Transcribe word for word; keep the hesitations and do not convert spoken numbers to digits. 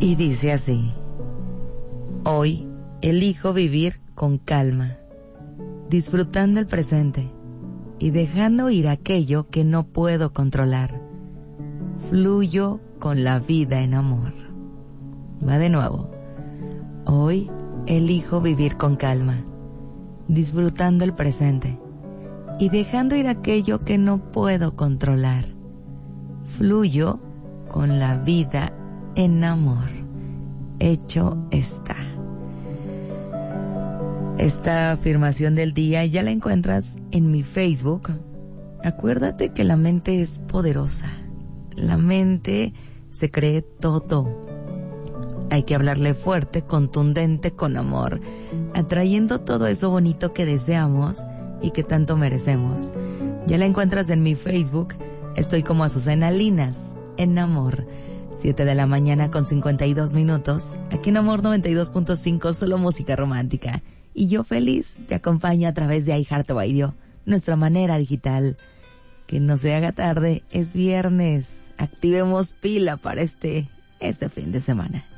Y dice así: hoy elijo vivir con calma, disfrutando el presente y dejando ir aquello que no puedo controlar. Fluyo con la vida en amor. Va de nuevo. Hoy elijo vivir con calma, disfrutando el presente y dejando ir aquello que no puedo controlar. Fluyo con la vida en amor. Hecho está. Esta afirmación del día ya la encuentras en mi Facebook. Acuérdate que la mente es poderosa. La mente se cree todo. Hay que hablarle fuerte, contundente, con amor, atrayendo todo eso bonito que deseamos y que tanto merecemos. Ya la encuentras en mi Facebook. Estoy como Azucena Linas, en amor. siete de la mañana con cincuenta y dos minutos. Aquí en Amor noventa y dos punto cinco, solo música romántica. Y yo feliz te acompaño a través de iHeartRadio, nuestra manera digital. Que no se haga tarde, es viernes. Activemos pila para este, este fin de semana.